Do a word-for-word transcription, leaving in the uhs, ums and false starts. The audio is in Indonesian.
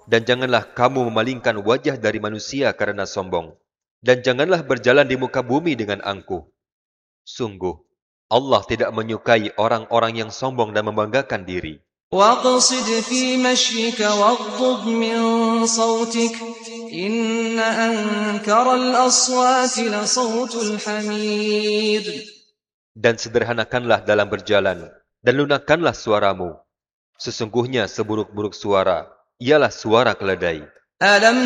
Dan janganlah kamu memalingkan wajah dari manusia karena sombong. Dan janganlah berjalan di muka bumi dengan angkuh. Sungguh, Allah tidak menyukai orang-orang yang sombong dan membanggakan diri. وَاقْصِدْ فِي مَشْيِكَ وَاغْضُضْ مِنْ صَوْتِكَ إِنَّ أَنْكَرَ الْأَصْوَاتِ لَصَوْتُ الْحَمِيرِ. Dan sederhanakanlah dalam berjalan, dan lunakkanlah suaramu. Sesungguhnya seburuk-buruk suara, ialah suara keledai. أَلَمْ